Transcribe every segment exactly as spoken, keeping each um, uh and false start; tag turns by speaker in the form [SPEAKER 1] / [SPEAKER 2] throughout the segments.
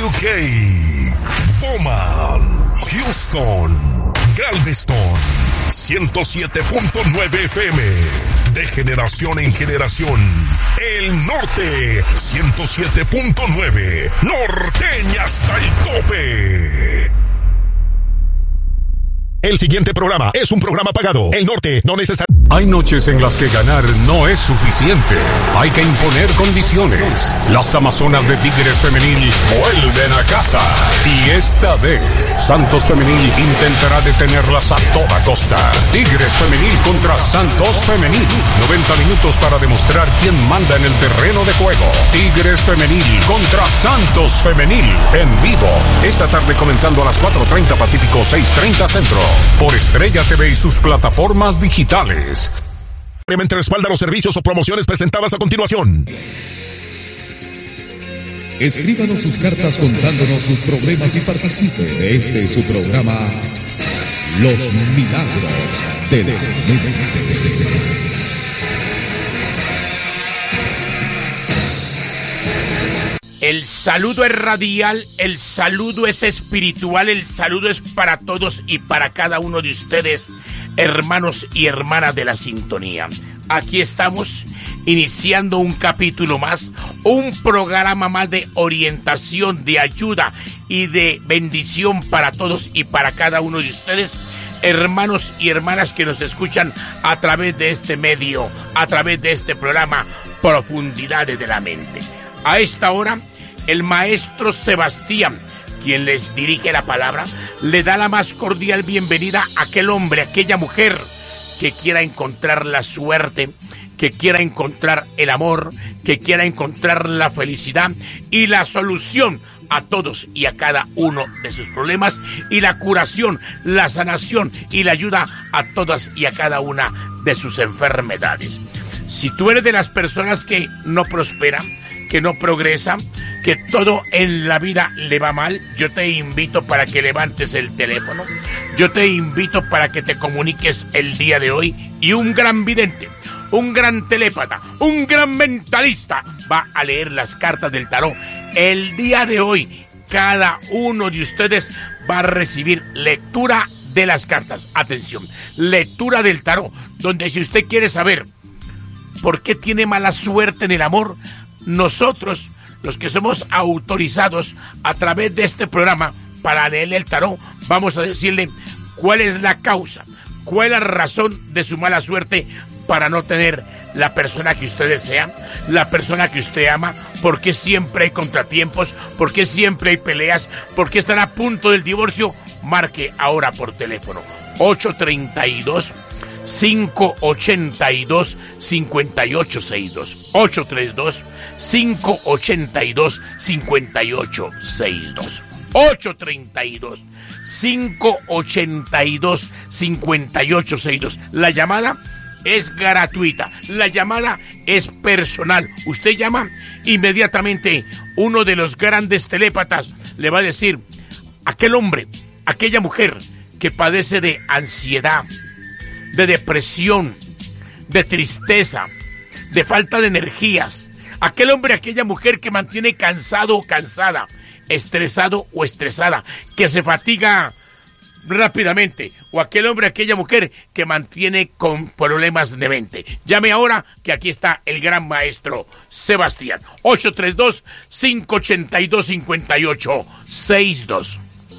[SPEAKER 1] U K, Bowman, Houston, Galveston, ciento siete punto nueve F M, de generación en generación. El norte, ciento siete punto nueve, norteña hasta el tope. El siguiente programa es un programa pagado. El norte no necesita...
[SPEAKER 2] Hay noches en las que ganar no es suficiente. Hay que imponer condiciones. Las Amazonas de Tigres Femenil vuelven a casa. Y esta vez, Santos Femenil intentará detenerlas a toda costa. Tigres Femenil contra Santos Femenil. noventa minutos para demostrar quién manda en el terreno de juego. Tigres Femenil contra Santos Femenil. En vivo. Esta tarde comenzando a las cuatro treinta Pacífico, seis treinta Centro. Por Estrella T V y sus plataformas digitales.
[SPEAKER 1] Simplemente respalda los servicios o promociones presentadas a continuación.
[SPEAKER 3] Escríbanos sus cartas contándonos sus problemas y participe de este su programa Los Milagros de la Mente.
[SPEAKER 4] El saludo es radial, el saludo es espiritual, el saludo es para todos y para cada uno de ustedes, hermanos y hermanas de la sintonía. Aquí estamos iniciando un capítulo más, un programa más de orientación, de ayuda y de bendición para todos y para cada uno de ustedes, hermanos y hermanas que nos escuchan a través de este medio, a través de este programa Profundidades de la Mente. A esta hora, el maestro Sebastián, quien les dirige la palabra, le da la más cordial bienvenida a aquel hombre, a aquella mujer que quiera encontrar la suerte, que quiera encontrar el amor, que quiera encontrar la felicidad y la solución a todos y a cada uno de sus problemas, y la curación, la sanación y la ayuda a todas y a cada una de sus enfermedades. Si tú eres de las personas que no prosperan, que no progresa, que todo en la vida le va mal, yo te invito para que levantes el teléfono, yo te invito para que te comuniques el día de hoy, y un gran vidente, un gran telépata, un gran mentalista va a leer las cartas del tarot. El día de hoy, cada uno de ustedes va a recibir lectura de las cartas. Atención, lectura del tarot, donde si usted quiere saber por qué tiene mala suerte en el amor, nosotros, los que somos autorizados a través de este programa para leerle el tarot, vamos a decirle cuál es la causa, cuál es la razón de su mala suerte para no tener la persona que usted desea, la persona que usted ama, por qué siempre hay contratiempos, por qué siempre hay peleas, por qué están a punto del divorcio. Marque ahora por teléfono ocho treinta y dos, cinco ochenta y dos, cincuenta y ocho sesenta y dos, ocho treinta y dos, cinco ochenta y dos, cincuenta y ocho sesenta y dos, ocho treinta y dos, cinco ochenta y dos, cincuenta y ocho sesenta y dos. La llamada es gratuita, la llamada es personal. Usted llama, inmediatamente uno de los grandes telépatas le va a decir: aquel hombre, aquella mujer que padece de ansiedad, de depresión, de tristeza, de falta de energías, aquel hombre, aquella mujer que mantiene cansado o cansada, estresado o estresada, que se fatiga rápidamente, o aquel hombre, aquella mujer que mantiene con problemas de mente. Llame ahora, que aquí está el gran maestro Sebastián. ocho treinta y dos, cinco ochenta y dos, cincuenta y ocho sesenta y dos.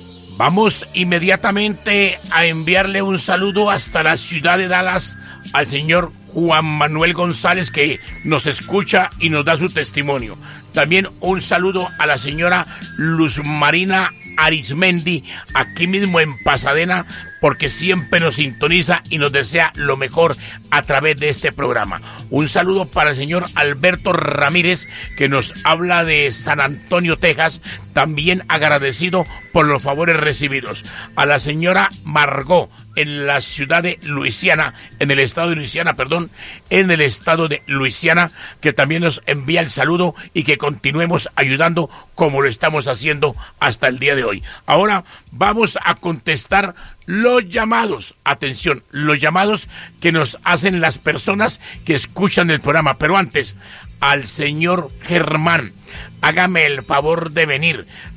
[SPEAKER 4] Vamos inmediatamente a enviarle un saludo hasta la ciudad de Dallas al señor Juan Manuel González, que nos escucha y nos da su testimonio. También un saludo a la señora Luz Marina Arismendi, aquí mismo en Pasadena, porque siempre nos sintoniza y nos desea lo mejor a través de este programa. Un saludo para el señor Alberto Ramírez, que nos habla de San Antonio, Texas, también agradecido por los favores recibidos. A la señora Margot, en la ciudad de Luisiana, en el estado de Luisiana, perdón, en el estado de Luisiana, que también nos envía el saludo y que continuemos ayudando como lo estamos haciendo hasta el día de hoy. Ahora vamos a contestar los llamados, atención, los llamados que nos hacen las personas que escuchan el programa. Pero antes, al señor Germán, hágame el favor de venir.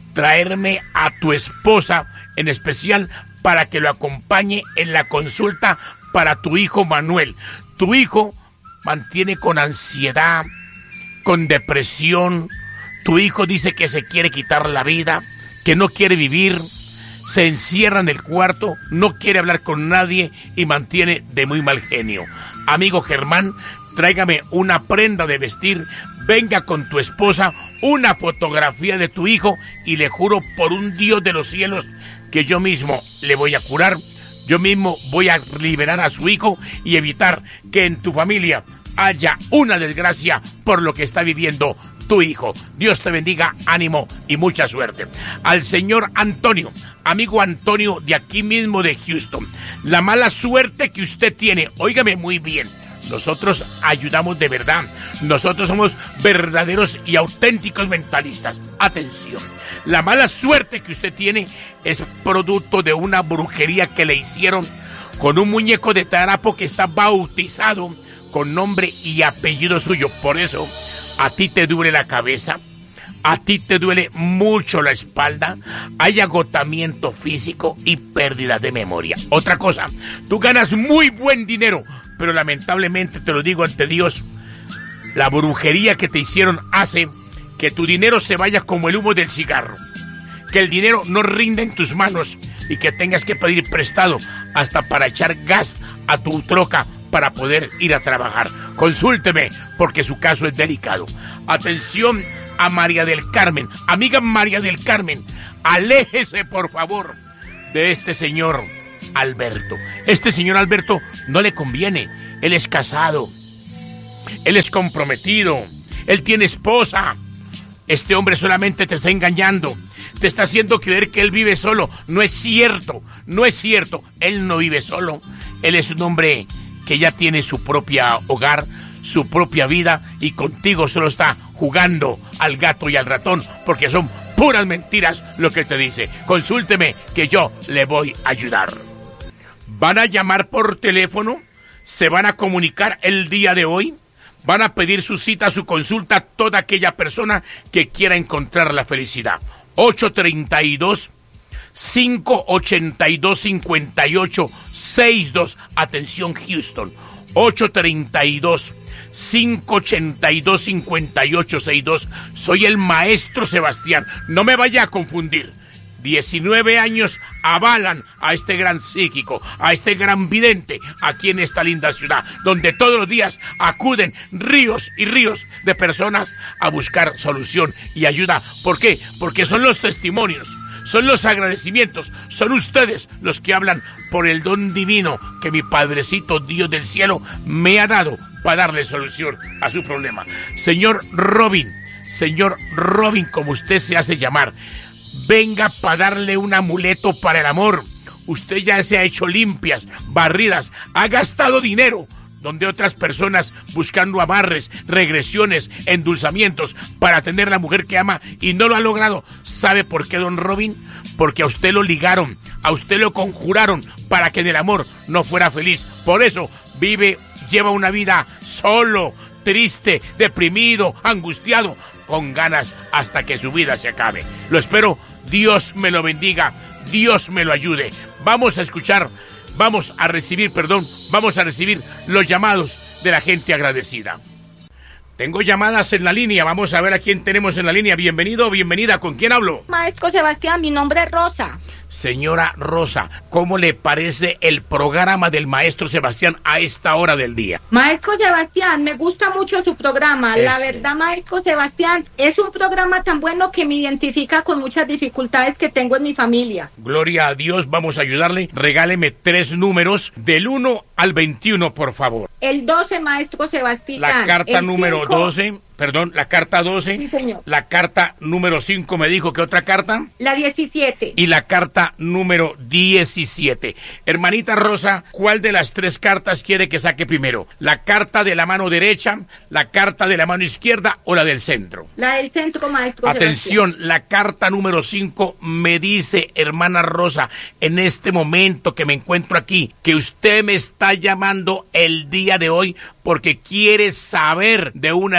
[SPEAKER 4] traerme a tu esposa, en especial para que lo acompañe en la consulta para tu hijo Manuel. Tu hijo mantiene con ansiedad, con depresión. Tu hijo dice que se quiere quitar la vida, que no quiere vivir, se encierra en el cuarto, no quiere hablar con nadie y mantiene de muy mal genio. Amigo Germán, tráigame una prenda de vestir, venga con tu esposa, una fotografía de tu hijo y le juro por un Dios de los cielos que yo mismo le voy a curar, yo mismo voy a liberar a su hijo y evitar que en tu familia haya una desgracia por lo que está viviendo tu hijo. Dios te bendiga, ánimo y mucha suerte. Al señor Antonio, amigo Antonio de aquí mismo de Houston, la mala suerte que usted tiene, óigame muy bien, nosotros ayudamos de verdad, nosotros somos verdaderos y auténticos mentalistas. Atención, la mala suerte que usted tiene es producto de una brujería que le hicieron con un muñeco de trapo que está bautizado con nombre y apellido suyo. Por eso a ti te duele la cabeza, a ti te duele mucho la espalda, hay agotamiento físico y pérdida de memoria. Otra cosa, tú ganas muy buen dinero, pero lamentablemente te lo digo ante Dios, la brujería que te hicieron hace que tu dinero se vaya como el humo del cigarro, que el dinero no rinda en tus manos y que tengas que pedir prestado hasta para echar gas a tu troca para poder ir a trabajar. Consúlteme porque su caso es delicado. Atención a María del Carmen, amiga María del Carmen, aléjese por favor de este señor Alberto. Este señor Alberto no le conviene, él es casado, él es comprometido, él tiene esposa. Este hombre solamente te está engañando, te está haciendo creer que él vive solo. No es cierto, no es cierto, él no vive solo, él es un hombre que ya tiene su propia hogar, su propia vida y contigo solo está jugando al gato y al ratón porque son puras mentiras lo que te dice. Consúlteme que yo le voy a ayudar. Van a llamar por teléfono, se van a comunicar el día de hoy, van a pedir su cita, su consulta a toda aquella persona que quiera encontrar la felicidad. ocho treinta y dos, cinco ochenta y dos, cincuenta y ocho sesenta y dos. Atención Houston, ocho treinta y dos, cinco ochenta y dos, cincuenta y ocho sesenta y dos. Soy el maestro Sebastián, no me vaya a confundir. diecinueve años avalan a este gran psíquico, a este gran vidente aquí en esta linda ciudad, donde todos los días acuden ríos y ríos de personas a buscar solución y ayuda. ¿Por qué? Porque son los testimonios, son los agradecimientos, son ustedes los que hablan por el don divino que mi Padrecito Dios del cielo me ha dado para darle solución a su problema. Señor Robin, señor Robin, como usted se hace llamar, venga para darle un amuleto para el amor. Usted ya se ha hecho limpias, barridas, ha gastado dinero donde otras personas buscando amarres, regresiones, endulzamientos para tener la mujer que ama y no lo ha logrado. ¿Sabe por qué, don Robin? Porque a usted lo ligaron, a usted lo conjuraron para que en el amor no fuera feliz. Por eso vive, lleva una vida solo, triste, deprimido, angustiado, con ganas hasta que su vida se acabe. Lo espero, Dios me lo bendiga, Dios me lo ayude. Vamos a escuchar, vamos a recibir, perdón, vamos a recibir los llamados de la gente agradecida. Tengo llamadas en la línea, vamos a ver a quién tenemos en la línea. Bienvenido, bienvenida, ¿con quién hablo?
[SPEAKER 5] Maestro Sebastián, mi nombre es Rosa.
[SPEAKER 4] Señora Rosa, ¿cómo le parece el programa del Maestro Sebastián a esta hora del día?
[SPEAKER 5] Maestro Sebastián, me gusta mucho su programa.
[SPEAKER 4] Ese.
[SPEAKER 5] La verdad, Maestro Sebastián, es un programa tan bueno que me identifica con muchas dificultades que tengo en mi familia.
[SPEAKER 4] Gloria a Dios, vamos a ayudarle. Regáleme tres números del uno al veintiuno, por favor.
[SPEAKER 5] El doce, Maestro Sebastián.
[SPEAKER 4] La carta
[SPEAKER 5] el
[SPEAKER 4] número
[SPEAKER 5] cinco.
[SPEAKER 4] doce, perdón, la carta doce.
[SPEAKER 5] Sí, señor.
[SPEAKER 4] La carta número cinco, me dijo que otra carta.
[SPEAKER 5] La diecisiete.
[SPEAKER 4] Y la carta número diecisiete. Hermanita Rosa, ¿cuál de las tres cartas quiere que saque primero? ¿La carta de la mano derecha, la carta de la mano izquierda o la del centro?
[SPEAKER 5] La del centro, Maestro
[SPEAKER 4] Atención,
[SPEAKER 5] Sebastián.
[SPEAKER 4] la carta número cinco me dice, hermana Rosa, en este momento que me encuentro aquí, que usted me está llamando el día de hoy porque quiere saber de una hermana suya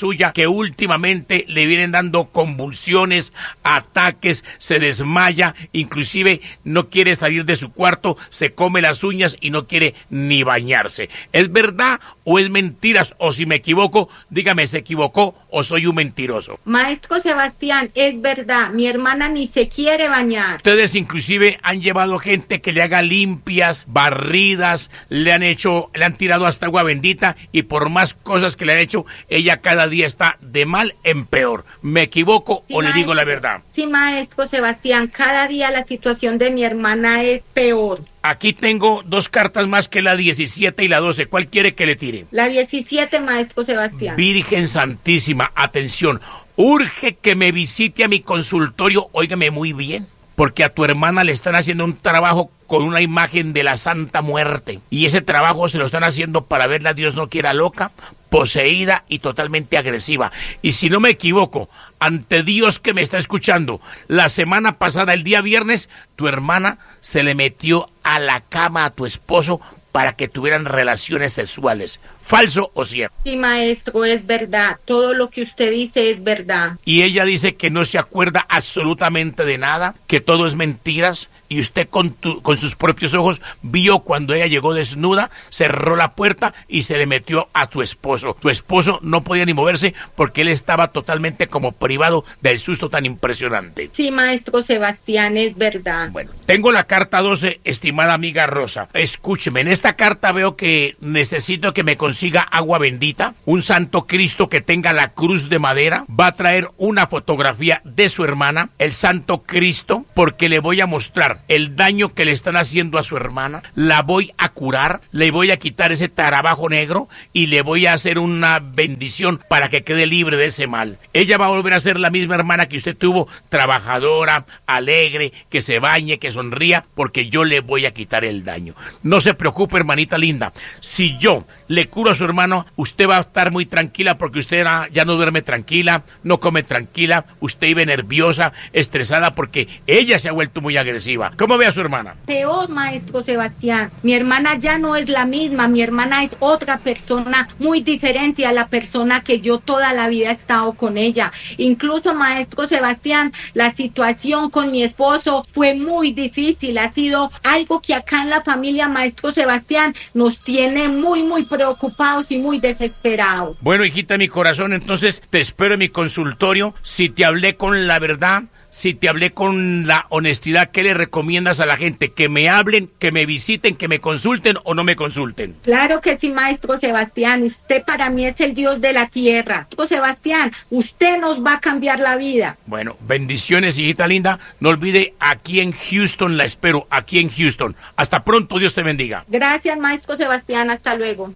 [SPEAKER 4] suya que últimamente le vienen dando convulsiones, ataques, se desmaya, inclusive no quiere salir de su cuarto, se come las uñas y no quiere ni bañarse. ¿Es verdad o es mentiras? O si me equivoco, dígame, ¿se equivocó o soy un mentiroso?
[SPEAKER 5] Maestro Sebastián, es verdad, mi hermana ni se quiere bañar.
[SPEAKER 4] Ustedes inclusive han llevado gente que le haga limpias, barridas, le han hecho, le han tirado hasta agua bendita y por más cosas que le han hecho, ella cada día está de mal en peor. ¿Me equivoco
[SPEAKER 5] Sí,
[SPEAKER 4] o
[SPEAKER 5] maestro,
[SPEAKER 4] le digo la verdad?
[SPEAKER 5] Sí, maestro Sebastián, cada día la situación de mi hermana es peor.
[SPEAKER 4] Aquí tengo dos cartas más que la diecisiete y la doce. ¿Cuál quiere que le tire?
[SPEAKER 5] La diecisiete, maestro Sebastián.
[SPEAKER 4] Virgen Santísima, atención, urge que me visite a mi consultorio, óigame muy bien, porque a tu hermana le están haciendo un trabajo con una imagen de la Santa Muerte, y ese trabajo se lo están haciendo para verla, Dios no quiera, loca, poseída y totalmente agresiva. Y si no me equivoco, ante Dios que me está escuchando, la semana pasada, el día viernes, tu hermana se le metió a la cama a tu esposo para que tuvieran relaciones sexuales. ¿Falso o cierto?
[SPEAKER 5] Sí, maestro, es verdad. Todo lo que usted dice es verdad.
[SPEAKER 4] Y ella dice que no se acuerda absolutamente de nada, que todo es mentiras, y usted con, tu, con sus propios ojos vio cuando ella llegó desnuda, cerró la puerta y se le metió a tu esposo. Tu esposo no podía ni moverse porque él estaba totalmente como privado del susto tan impresionante.
[SPEAKER 5] Sí, maestro Sebastián, es verdad.
[SPEAKER 4] Bueno, tengo la carta doce, estimada amiga Rosa. Escúcheme, en esta carta veo que necesito que me consiga agua bendita, un santo Cristo que tenga la cruz de madera, va a traer una fotografía de su hermana, el santo Cristo, porque le voy a mostrar el daño que le están haciendo a su hermana, la voy a curar, le voy a quitar ese trabajo negro y le voy a hacer una bendición para que quede libre de ese mal. Ella va a volver a ser la misma hermana que usted tuvo, trabajadora, alegre, que se bañe, que sonría, porque yo le voy a quitar el daño. No se preocupe, hermanita linda, si yo le curo a su hermano, usted va a estar muy tranquila porque usted ya no duerme tranquila, no come tranquila, usted vive nerviosa, estresada porque ella se ha vuelto muy agresiva. ¿Cómo ve a su hermana?
[SPEAKER 5] Peor, maestro Sebastián. Mi hermana ya no es la misma, mi hermana es otra persona muy diferente a la persona que yo toda la vida he estado con ella. Incluso, maestro Sebastián, la situación con mi esposo fue muy difícil, ha sido algo que acá en la familia, maestro Sebastián, nos tiene muy, muy preocupados y muy desesperados.
[SPEAKER 4] Bueno, hijita, mi corazón, entonces te espero en mi consultorio. Si te hablé con la verdad, si te hablé con la honestidad, ¿qué le recomiendas a la gente? ¿Que me hablen, que me visiten, que me consulten o no me consulten?
[SPEAKER 5] Claro que sí, maestro Sebastián, usted para mí es el Dios de la tierra. Maestro Sebastián, usted nos va a cambiar la vida.
[SPEAKER 4] Bueno, bendiciones, hijita linda. No olvide, aquí en Houston la espero, aquí en Houston. Hasta pronto, Dios te bendiga.
[SPEAKER 5] Gracias, maestro Sebastián, hasta luego.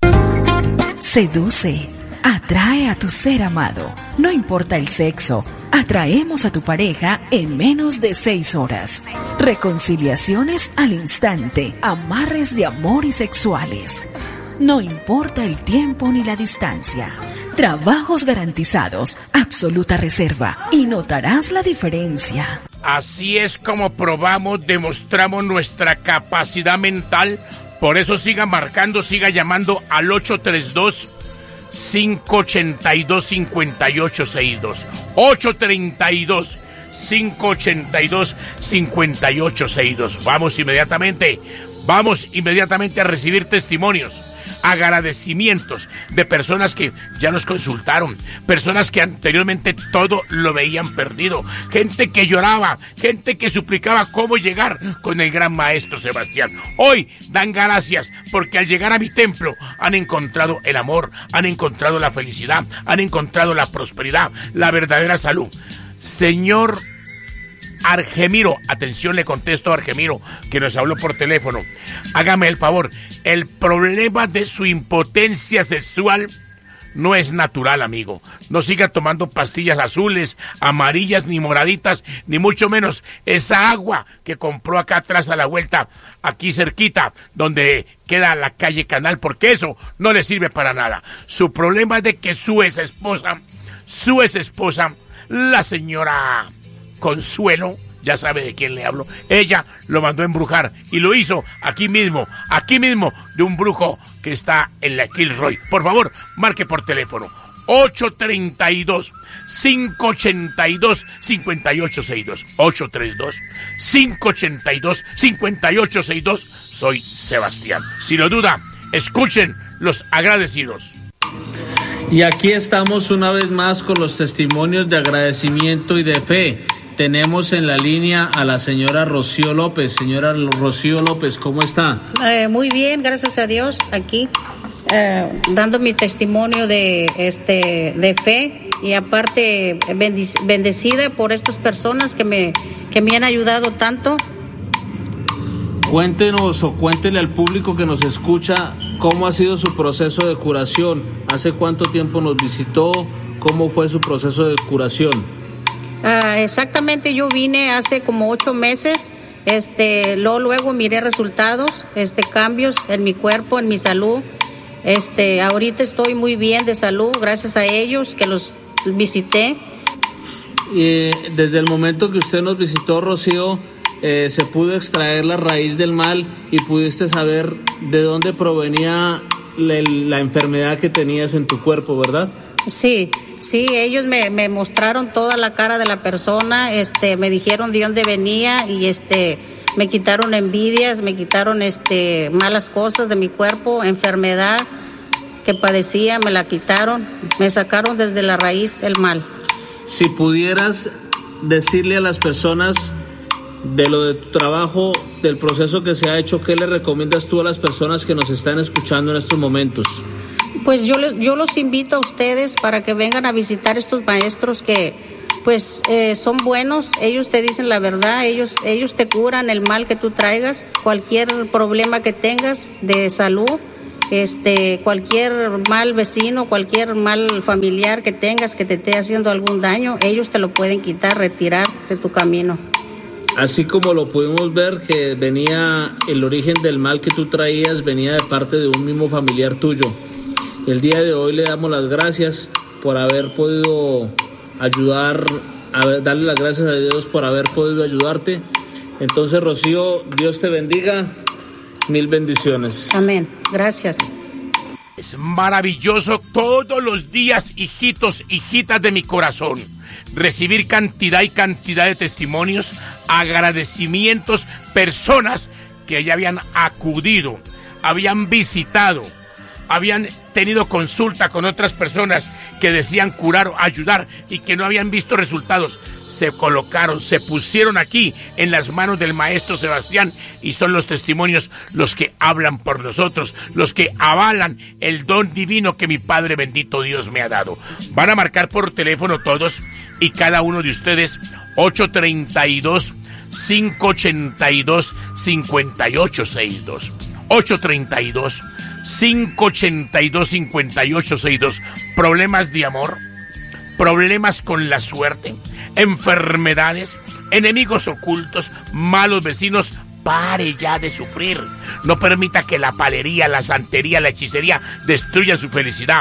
[SPEAKER 6] Seduce, atrae a tu ser amado. No importa el sexo, atraemos a tu pareja en menos de seis horas. Reconciliaciones al instante, amarres de amor y sexuales. No importa el tiempo ni la distancia. Trabajos garantizados, absoluta reserva, y notarás la diferencia.
[SPEAKER 4] Así es como probamos, demostramos nuestra capacidad mental. Por eso siga marcando, siga llamando al ocho tres dos, cinco ocho dos, cinco ocho seis dos. ocho tres dos, cinco ocho dos, cinco ocho seis dos. Vamos inmediatamente, vamos inmediatamente a recibir testimonios, agradecimientos de personas que ya nos consultaron, personas que anteriormente todo lo veían perdido, gente que lloraba, gente que suplicaba cómo llegar con el gran maestro Sebastián. Hoy dan gracias porque al llegar a mi templo han encontrado el amor, han encontrado la felicidad, han encontrado la prosperidad, la verdadera salud. Señor Argemiro, atención, le contesto a Argemiro, que nos habló por teléfono. Hágame el favor, el problema de su impotencia sexual no es natural, amigo. No siga tomando pastillas azules, amarillas, ni moraditas, ni mucho menos esa agua que compró acá atrás a la vuelta, aquí cerquita, donde queda la calle Canal, porque eso no le sirve para nada. Su problema es de que su ex esposa, su ex esposa, la señora Consuelo, ya sabe de quién le hablo, ella lo mandó a embrujar y lo hizo aquí mismo, aquí mismo, de un brujo que está en la Kilroy. Por favor, marque por teléfono ocho tres dos, cinco ocho dos, cinco ocho seis dos. ocho tres dos, cinco ocho dos, cinco ocho seis dos. Soy Sebastián. Si lo duda, escuchen los agradecidos.
[SPEAKER 7] Y aquí estamos una vez más con los testimonios de agradecimiento y de fe. Tenemos en la línea a la señora Rocío López. Señora Rocío López, ¿cómo está?
[SPEAKER 8] Eh, muy bien, gracias a Dios, aquí eh, dando mi testimonio de este de fe y aparte bendic- bendecida por estas personas que me que me han ayudado tanto.
[SPEAKER 7] Cuéntenos o cuéntele al público que nos escucha cómo ha sido su proceso de curación. ¿Hace cuánto tiempo nos visitó? ¿Cómo fue su proceso de curación?
[SPEAKER 8] Ah, exactamente, yo vine hace como ocho meses. Este, luego, luego miré resultados, este, cambios en mi cuerpo, en mi salud. Este, ahorita estoy muy bien de salud, gracias a ellos que los visité.
[SPEAKER 7] Eh, desde el momento que usted nos visitó, Rocío, eh, se pudo extraer la raíz del mal y pudiste saber de dónde provenía la, la enfermedad que tenías en tu cuerpo, ¿verdad?
[SPEAKER 8] Sí, sí, ellos me, me mostraron toda la cara de la persona, este, me dijeron de dónde venía y este, me quitaron envidias, me quitaron este, malas cosas de mi cuerpo, enfermedad que padecía, me la quitaron, me sacaron desde la raíz el mal.
[SPEAKER 7] Si pudieras decirle a las personas de lo de tu trabajo, del proceso que se ha hecho, ¿qué le recomiendas tú a las personas que nos están escuchando en estos momentos?
[SPEAKER 8] Pues yo les, yo los invito a ustedes para que vengan a visitar estos maestros que pues eh, son buenos, ellos te dicen la verdad, ellos, ellos te curan el mal que tú traigas, cualquier problema que tengas de salud, este, cualquier mal vecino, cualquier mal familiar que tengas que te esté haciendo algún daño, ellos te lo pueden quitar, retirar de tu camino.
[SPEAKER 7] Así como lo pudimos ver que venía el origen del mal que tú traías, venía de parte de un mismo familiar tuyo. El día de hoy le damos las gracias por haber podido ayudar, a ver, darle las gracias a Dios por haber podido ayudarte. Entonces, Rocío, Dios te bendiga, mil bendiciones.
[SPEAKER 8] Amén, gracias.
[SPEAKER 4] Es maravilloso todos los días, hijitos, hijitas de mi corazón, recibir cantidad y cantidad de testimonios, agradecimientos, personas que ya habían acudido, habían visitado, habían tenido consulta con otras personas que decían curar o ayudar y que no habían visto resultados. Se colocaron, se pusieron aquí en las manos del maestro Sebastián y son los testimonios los que hablan por nosotros, los que avalan el don divino que mi Padre bendito Dios me ha dado. Van a marcar por teléfono todos y cada uno de ustedes ocho tres dos, cinco ocho dos, cinco ocho seis dos. ocho tres dos, cinco ocho dos, cinco ocho seis dos. Problemas de amor, problemas con la suerte, enfermedades, enemigos ocultos, malos vecinos. Pare ya de sufrir. No permita que la palería, la santería, la hechicería destruyan su felicidad.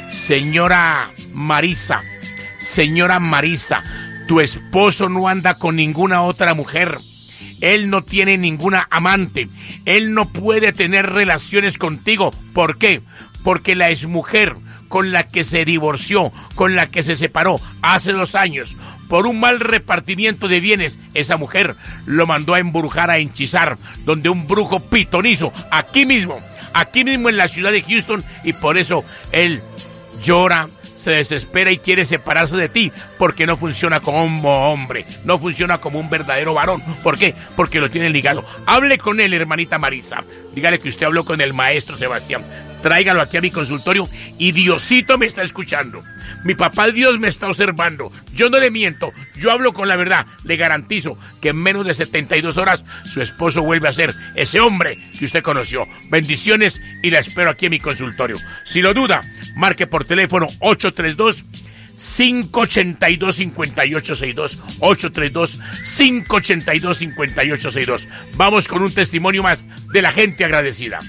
[SPEAKER 4] Señora Marisa, señora Marisa, tu esposo no anda con ninguna otra mujer. Él no tiene ninguna amante. Él no puede tener relaciones contigo. ¿Por qué? Porque la exmujer con la que se divorció, con la que se separó hace dos años, por un mal repartimiento de bienes, esa mujer lo mandó a embrujar, a hechizar, donde un brujo pitonizo, aquí mismo, aquí mismo en la ciudad de Houston, y por eso él llora, se desespera y quiere separarse de ti, porque no funciona como hombre, no funciona como un verdadero varón. ¿Por qué? Porque lo tiene ligado. Hable con él, hermanita Marisa, dígale que usted habló con el maestro Sebastián, tráigalo aquí a mi consultorio y Diosito me está escuchando. Mi papá Dios me está observando. Yo no le miento, yo hablo con la verdad. Le garantizo que en menos de setenta y dos horas su esposo vuelve a ser ese hombre que usted conoció. Bendiciones y la espero aquí en mi consultorio. Si lo duda, marque por teléfono ocho tres dos, cinco ocho dos, cinco ocho seis dos. ocho tres dos, cinco ocho dos, cinco ocho seis dos. Vamos con un testimonio más de la gente agradecida.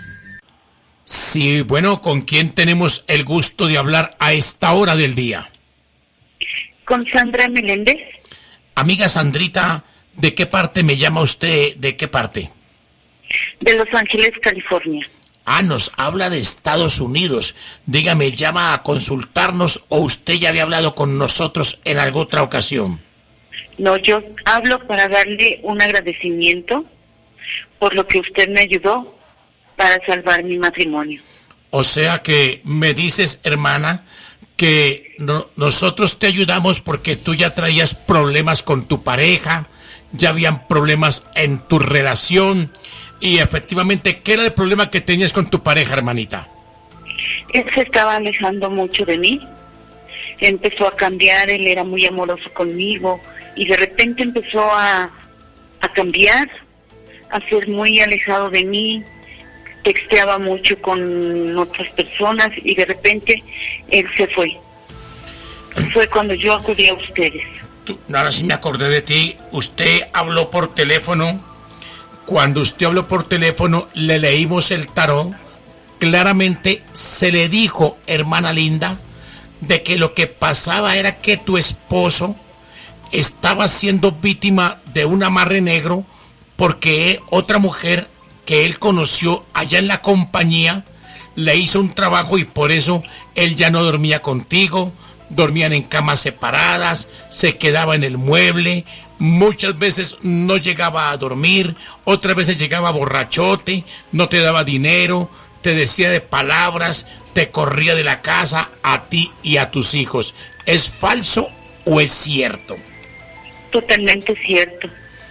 [SPEAKER 4] Sí, bueno, ¿con quién tenemos el gusto de hablar a esta hora del día?
[SPEAKER 9] Con Sandra Meléndez.
[SPEAKER 4] Amiga Sandrita, ¿de qué parte me llama usted? ¿De qué parte?
[SPEAKER 9] De Los Ángeles, California.
[SPEAKER 4] Ah, nos habla de Estados Unidos. Dígame, ¿llama a consultarnos o usted ya había hablado con nosotros en alguna otra ocasión?
[SPEAKER 9] No, yo hablo para darle un agradecimiento por lo que usted me ayudó para salvar mi matrimonio.
[SPEAKER 4] O sea que me dices, hermana, que no, nosotros te ayudamos porque tú ya traías problemas con tu pareja, ya habían problemas en tu relación, y efectivamente, ¿qué era el problema que tenías con tu pareja, hermanita?
[SPEAKER 9] Él se estaba alejando mucho de mí, empezó a cambiar, él era muy amoroso conmigo, y de repente empezó a, a cambiar, a ser muy alejado de mí, texteaba mucho con otras personas y de repente él se fue. Fue cuando yo acudí a ustedes.
[SPEAKER 4] Tú, ahora sí me acordé de ti. Usted habló por teléfono. Cuando usted habló por teléfono, le leímos el tarot. Claramente se le dijo, hermana linda, de que lo que pasaba era que tu esposo estaba siendo víctima de un amarre negro porque otra mujer que él conoció allá en la compañía le hizo un trabajo y por eso él ya no dormía contigo, dormían en camas separadas, se quedaba en el mueble, muchas veces no llegaba a dormir, otras veces llegaba borrachote, no te daba dinero, te decía de palabras, te corría de la casa a ti y a tus hijos. ¿Es falso o es cierto?
[SPEAKER 9] Totalmente cierto.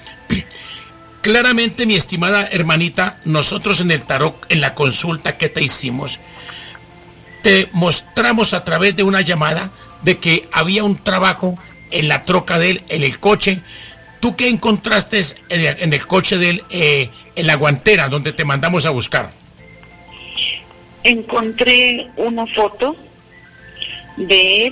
[SPEAKER 4] Claramente, mi estimada hermanita, nosotros en el tarot, en la consulta que te hicimos, te mostramos a través de una llamada de que había un trabajo en la troca de él, en el coche. ¿Tú qué encontraste en el coche de él, eh, en la guantera, donde te mandamos a buscar?
[SPEAKER 9] Encontré una foto de él